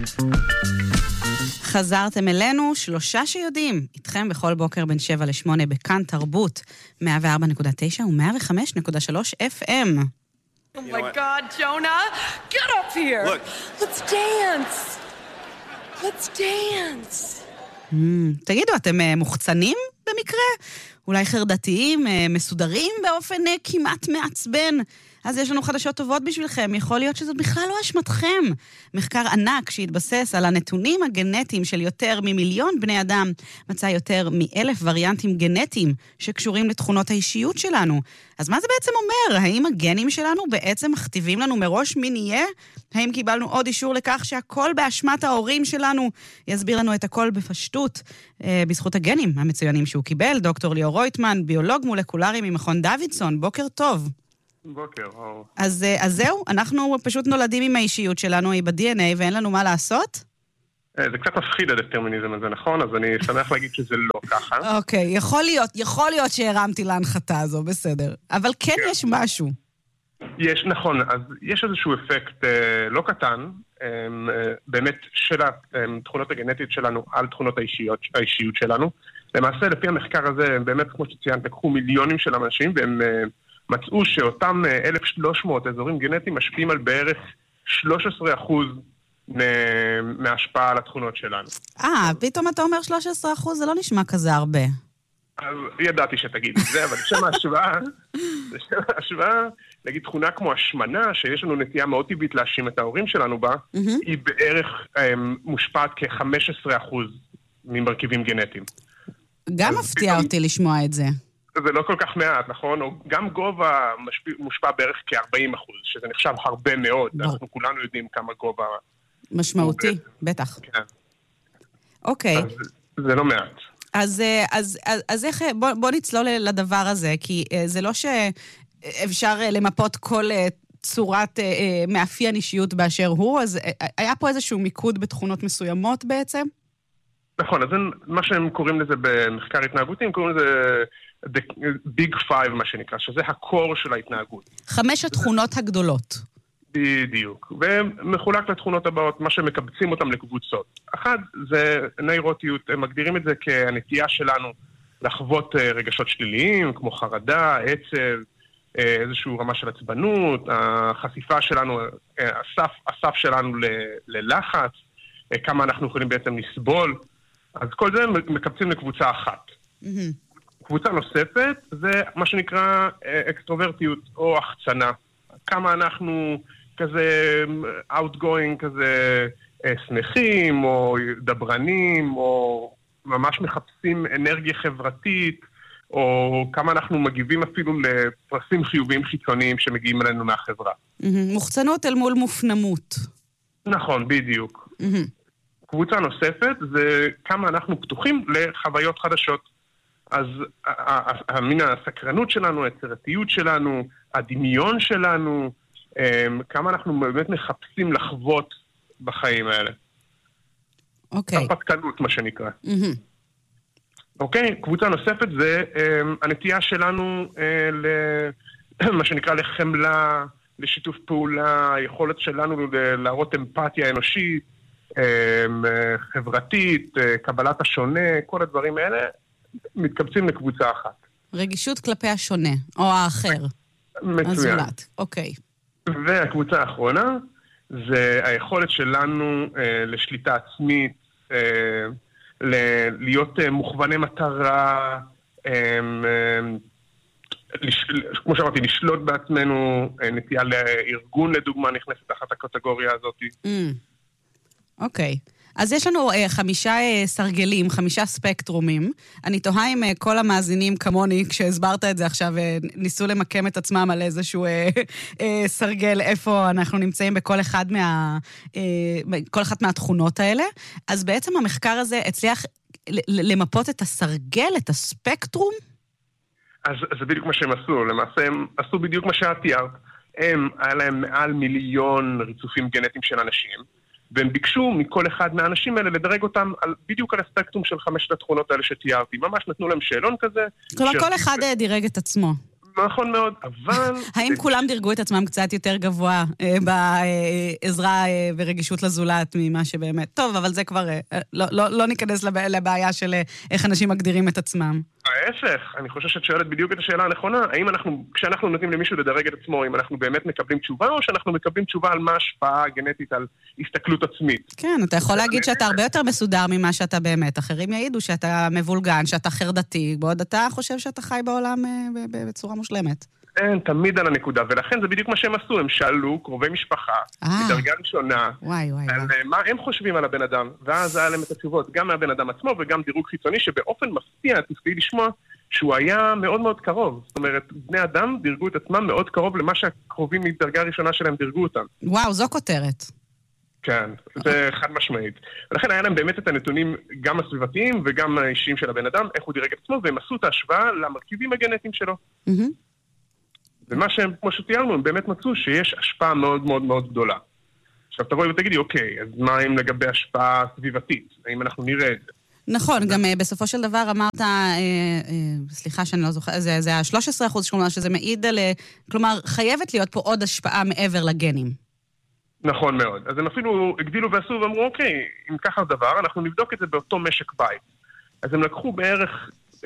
חזרתם אלינו, 3 שיודעים, איתכם בכל בוקר בין 7 ל-8 בכאן תרבות, 104.9 ו-105.3 FM. Oh my God, Jonah, get up here. Look. Let's dance. Let's dance. תגידו, אתם מוחצנים במקרה? אולי חרדתיים, מסודרים באופן כמעט מעצבן? אז יש לנו חדשות טובות בשבילכם, יכול להיות שזאת בכלל לא אשמתכם. מחקר ענק שהתבסס על הנתונים הגנטיים של יותר ממיליון בני אדם, מצא יותר מ1,000 וריאנטים גנטיים שקשורים לתכונות האישיות שלנו. אז מה זה בעצם אומר? האם הגנים שלנו בעצם מכתיבים לנו מראש מי נהיה? האם קיבלנו עוד אישור לכך שהכל באשמת ההורים שלנו? יסביר לנו את הכל בפשטות, בזכות הגנים המצוינים שהוא קיבל. דוקטור ליאור רויטמן, ביולוג מולקולרי ממכון דוידסון, בוקר טוב. בוקר, אור. אז זהו, אנחנו פשוט נולדים עם האישיות שלנו, היא ב-DNA ואין לנו מה לעשות? זה קצת מפחיד הדטרמיניזם הזה, נכון? אז אני שמח להגיד שזה לא ככה. אוקיי, יכול להיות שהרמתי להנחתה הזו, בסדר. אבל כן יש משהו. יש, נכון, אז יש איזשהו אפקט לא קטן, באמת של התכונות הגנטיות שלנו על תכונות האישיות שלנו. למעשה, לפי המחקר הזה, באמת, כמו שציינת, לקחו מיליונים של אנשים, והם מצאו שאותם 1,300 אזורים גנטיים משפיעים על בערך 13% מההשפעה על התכונות שלנו. פתאום אתה אומר 13%, זה לא נשמע כזה הרבה. אז ידעתי שתגיד את זה, אבל לשם ההשוואה, נגיד תכונה כמו השמנה, שיש לנו נטייה מאוד טבעית להאשים את ההורים שלנו בה, היא בערך מושפעת כ-15% ממרכיבים גנטיים. גם מפתיע אותי לשמוע את זה. זה לא כל כך מעט, נכון? או גם גובה מושפע בערך כ-40%, שזה נחשב הרבה מאוד. אנחנו כולנו יודעים כמה גובה משמעותי, בטח. כן. אוקיי. זה לא מעט. אז איך, בוא נצלול לדבר הזה, כי זה לא שאפשר למפות כל צורת מאפיין אישיות באשר הוא, אז היה פה איזשהו מיקוד בתכונות מסוימות בעצם? נכון, אז מה שהם קוראים לזה במחקר התנהגותי, הם קוראים לזה ביג פייב, מה שנקרא, שזה הקור של ההתנהגות. 5 התכונות הגדולות. בדיוק. ומחולק לתכונות הבאות, מה שמקבצים אותם לקבוצות. אחד, זה נוירוטיות, הם מגדירים את זה כהנטייה שלנו לחוות רגשות שליליים, כמו חרדה, עצב, איזושהי רמה של עצבנות, החשיפה שלנו, הסף שלנו ללחץ, כמה אנחנו יכולים בעצם לסבול. אז כל זה מקבצים לקבוצה אחת. קבוצה נוספת זה מה שנקרא אקסטרוברטיות או החצנה. כמה אנחנו כזה outgoing, כזה שמחים או דברנים, או ממש מחפשים אנרגיה חברתית, או כמה אנחנו מגיבים אפילו לפרסים חיוביים חיצוניים שמגיעים אלינו מהחברה. מוחצנות אל מול מופנמות. נכון, בדיוק. קבוצה נוספת זה כמה אנחנו פתוחים לחוויות חדשות. אז המין הסקרנות שלנו, היצירתיות שלנו, הדמיון שלנו, כמה אנחנו באמת מחפשים לחוות בחיים האלה. אוקיי. הפתקנות, מה שנקרא. אוקיי, קבוצה נוספת זה הנטייה שלנו מה שנקרא לחמלה, לשיתוף פעולה, היכולת שלנו להראות אמפתיה אנושית, חברתית, קבלת השונה, כל הדברים האלה מתקבצים לקבוצה אחת. רגישות כלפי השונה, או האחר. מצוין. הזולת, אוקיי. והקבוצה האחרונה זה היכולת שלנו לשליטה עצמית, להיות מוכווני מטרה, כמו שאמרתי, לשלוט בעצמנו, נטייה לארגון לדוגמה נכנסת תחת הקטגוריה הזאת. אוקיי. אז יש לנו 5 סרגלים, 5 ספקטרומים. אני תוהה אם כל המאזינים כמוני, כשהסברת את זה עכשיו, ניסו למקם את עצמם על איזשהו סרגל, איפה אנחנו נמצאים בכל כל אחת מהתכונות האלה. אז בעצם המחקר הזה הצליח למפות את הסרגל, את הספקטרום? אז זה בדיוק מה שהם עשו. למעשה הם עשו בדיוק מה שאת תיארת. היה להם מעל 1,000,000 ריצופים גנטיים של אנשים, והם ביקשו מכל אחד מהאנשים האלה לדרג אותם בדיוק על הספקטרום של 5 התכונות האלה שתיארתי. ממש נתנו להם שאלון כזה. כלומר, כל אחד דירג את עצמו. נכון מאוד, אבל... האם כולם דירגו את עצמם קצת יותר גבוה בעזרה ורגישות לזולת ממה שבאמת? טוב, אבל זה כבר... לא ניכנס לבעיה של איך אנשים מגדירים את עצמם. ההפך, אני חושב שאת שואלת בדיוק את השאלה הנכונה. האם כשאנחנו נותנים למישהו לדרג את עצמו, אם אנחנו באמת מקבלים תשובה, או שאנחנו מקבלים תשובה על מה ההשפעה הגנטית על הסתכלות עצמית? כן, אתה יכול להגיד שאתה הרבה יותר מסודר ממה שאתה באמת. אחרים יעידו שאתה מבולגן, שאתה חרדתי, בעוד אתה חושב שאתה חי בעולם בצורה מושלמת. אין, תמיד על הנקודה, ולכן זה בדיוק מה שהם עשו, הם שאלו קרובי משפחה, מדרגה ראשונה, על מה הם חושבים על הבן אדם, ואז היה להם את התשובות, גם מהבן אדם עצמו וגם דירוג חיצוני, שבאופן מפתיע, תפתיעי לשמוע, שהוא היה מאוד מאוד קרוב. זאת אומרת, בני אדם דירגו את עצמם מאוד קרוב למה שהקרובים מדרגה ראשונה שלהם דירגו אותם. וואו, זו כותרת. כן, זה חד משמעית. ולכן היה להם באמת את הנתונים גם הסביבתיים וגם האישיים של הבן אדם, איך הוא דירג את עצמו, והם עשו את ההשוואה למרכיבים הגנטיים שלו. ומה שהם, כמו שתיארנו, הם באמת מצאו שיש השפעה מאוד מאוד מאוד גדולה. עכשיו תבואי ותגידי, אוקיי, אז מה אם לגבי השפעה סביבתית? האם אנחנו נראה את זה? נכון, גם בסופו של דבר אמרת, סליחה שאני לא זוכר, זה ה-13% שכלומר שזה מעיד על, כלומר, חייבת להיות פה עוד השפעה מעבר לגנים. נכון מאוד. אז הם אפילו הגדילו ועשו ואמרו, אוקיי, אם ככה דבר, אנחנו נבדוק את זה באותו משק בית. אז הם לקחו בערך 100-200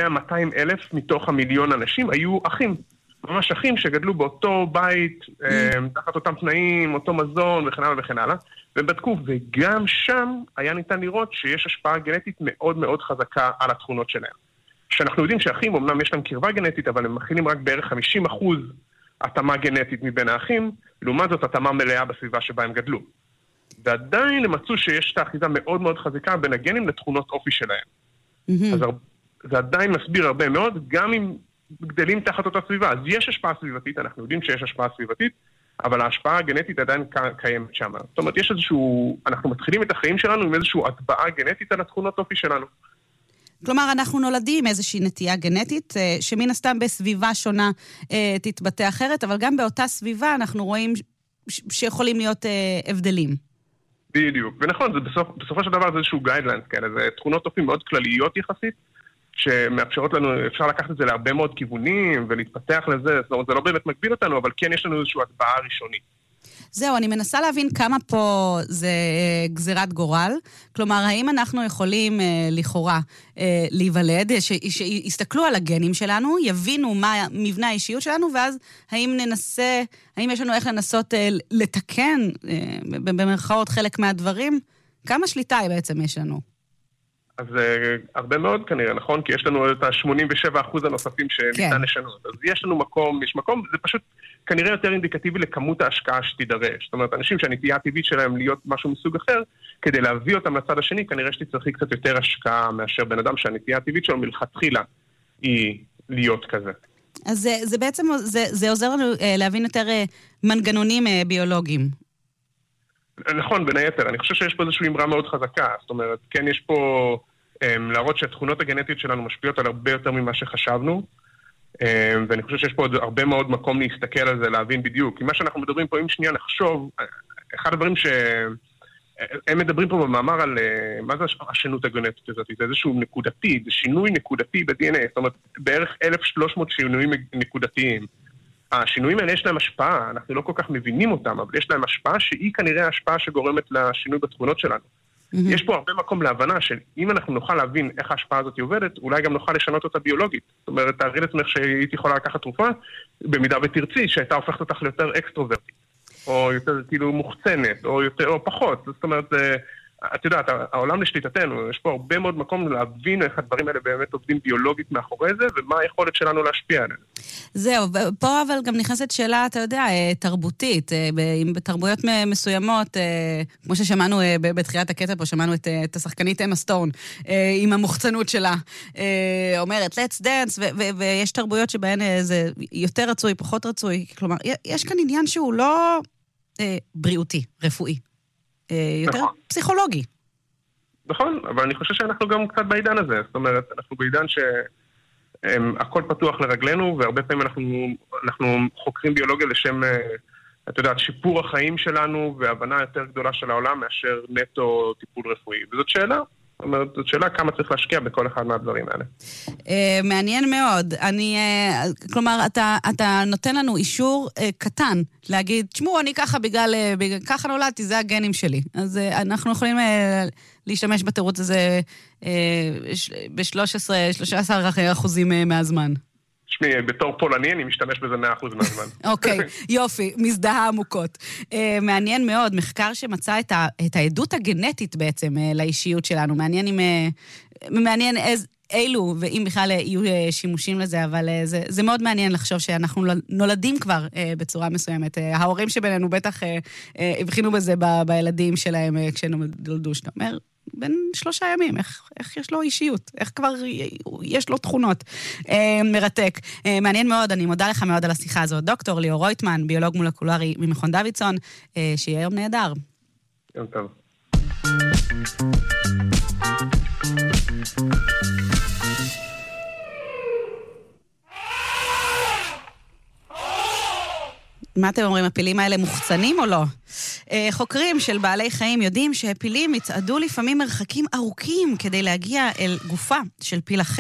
אלף מתוך המיליון אנשים, היו אחים. ממש אחים שגדלו באותו בית, תחת אותם תנאים, אותו מזון וכן הלאה וכן הלאה, והם בדקו, וגם שם היה ניתן לראות שיש השפעה גנטית מאוד מאוד חזקה על התכונות שלהם. שאנחנו יודעים שאחים, אמנם יש להם קרבה גנטית, אבל הם מכילים רק בערך 50% התאמה גנטית מבין האחים, לעומת זאת התאמה מלאה בסביבה שבה הם גדלו. ועדיין הם מצאו שיש את האחיזה מאוד מאוד חזקה בין הגנים לתכונות אופי שלהם. אז זה עדיין מסביר הרבה מאוד, גם אם גדלים תחת אותה סביבה. אז יש השפעה סביבתית, אנחנו יודעים שיש השפעה סביבתית, אבל ההשפעה הגנטית עדיין קיימת שם. זאת אומרת, יש איזשהו, אנחנו מתחילים את החיים שלנו עם איזשהו הטבעה גנטית על התכונות אופי שלנו. כלומר, אנחנו נולדים עם איזושהי נטייה גנטית, שמן הסתם בסביבה שונה תתבטא אחרת, אבל גם באותה סביבה אנחנו רואים שיכולים להיות הבדלים. בדיוק. ונכון, בסופו של דבר זה איזשהו גיידליינס כאלה, זה תכונות אופי מאוד כלליות יחסית, שמאפשרות לנו, אפשר לקחת את זה להרבה מאוד כיוונים ולהתפתח לזה, זאת אומרת, זה לא באמת מגביל אותנו, אבל כן יש לנו איזושהי הטבעה ראשונית. זהו, אני מנסה להבין כמה פה זה גזירת גורל. כלומר, האם אנחנו יכולים לכאורה להיוולד, שיסתכלו על הגנים שלנו, יבינו מה מבנה האישיות שלנו, ואז האם יש לנו איך לנסות לתקן במרכאות חלק מהדברים? כמה שליטה בעצם יש לנו? אז הרבה מאוד כנראה, נכון? כי יש לנו את ה-87% הנוספים שניתן לשנות. אז יש לנו מקום, זה פשוט כנראה יותר אינדיקטיבי לכמות ההשקעה שתידרש. זאת אומרת, אנשים שהנטייה הטבעית שלהם להיות משהו מסוג אחר, כדי להביא אותם לצד השני, כנראה שתצטרכי קצת יותר השקעה מאשר בן אדם שהנטייה הטבעית שלו מלכתחילה היא להיות כזה. אז זה בעצם, זה עוזר לנו להבין יותר מנגנונים ביולוגיים. נכון, בין היתר. אני חושב שיש פה איזושהי אמרה מאוד חזקה. זאת אומרת, כן יש פה להראות שהתכונות הגנטיות שלנו משפיעות על הרבה יותר ממה שחשבנו, ואני חושב שיש פה עוד הרבה מאוד מקום להסתכל על זה, להבין בדיוק. כי מה שאנחנו מדברים פה, אם שנייה נחשוב, אחד הדברים הם מדברים פה במאמר על מה זה השונות הגנטית הזאת, זה איזשהו נקודתי, זה שינוי נקודתי ב-DNA, זאת אומרת, בערך 1,300 שינויים נקודתיים. השינויים האלה יש להם השפעה, אנחנו לא כל כך מבינים אותם, אבל יש להם השפעה שהיא כנראה השפעה שגורמת לשינוי בתכונות שלנו. יש פה הרבה מקום להבנה שאם אנחנו נוכל להבין איך ההשפעה הזאת עובדת, אולי גם נוכל לשנות אותה ביולוגית. זאת אומרת, תארי לעצמך שהיית יכולה לקחת תרופה, במידה ותרצי, שהייתה הופכת אותך ליותר אקסטרוברטית, או יותר כאילו מוחצנת, או יותר, או פחות. זאת אומרת, את יודעת, העולם לשליטתנו, יש פה הרבה מאוד מקום להבין איך הדברים האלה באמת עובדים ביולוגית מאחורי זה, ומה היכולת שלנו להשפיע עליהם. זהו, פה אבל גם נכנסת שאלה, אתה יודע, תרבותית, בתרבויות מסוימות, כמו ששמענו בתחילת הקטע פה, שמענו את השחקנית אמה סטון, עם המוחצנות שלה, אומרת, let's dance, ויש תרבויות שבהן זה יותר רצוי, פחות רצוי, כלומר, יש כאן עניין שהוא לא בריאותי, רפואי. יותר פסיכולוגי. נכון, אבל אני חושב שאנחנו גם קצת בעידן הזה. זאת אומרת, אנחנו בעידן שהכל פתוח לרגלינו, והרבה פעמים אנחנו חוקרים ביולוגיה לשם, אתה יודע, שיפור החיים שלנו והבנה יותר גדולה של העולם מאשר נטו טיפול רפואי. וזאת שאלה, זאת אומרת, זאת שאלה כמה צריך להשקיע בכל אחד מהדברים האלה. מעניין מאוד. כלומר, אתה נותן לנו אישור קטן להגיד, תשמעו, אני ככה בגלל ככה נולדתי, זה הגנים שלי. אז אנחנו יכולים להשתמש בתירוץ הזה ב-13% מהזמן. תשמעי, בתור פולני אני משתמש בזה 100% מהזמן. אוקיי, יופי, מזדהה עמוקות. מעניין מאוד, מחקר שמצא את העדות הגנטית בעצם לאישיות שלנו. מעניין אילו, ואם בכלל יהיו שימושים לזה, אבל זה מאוד מעניין לחשוב שאנחנו נולדים כבר בצורה מסוימת. ההורים שבינינו בטח הבחינו בזה בילדים שלהם כשנולדו, שאתה אומר, בין 3 ימים, איך יש לו אישיות, איך כבר יש לו תכונות. מרתק. מעניין מאוד, אני מודה לך מאוד על השיחה הזאת. דוקטור ליאור רויטמן, ביולוג מולקולרי ממכון דוידסון, שיהיה יום נהדר. יום טוב. מה אתם אומרים, הפילים האלה מוחצנים או לא? חוקרים של בעלי חיים יודעים שהפילים יצעדו לפעמים מרחקים ארוכים כדי להגיע אל גופה של פיל אחר.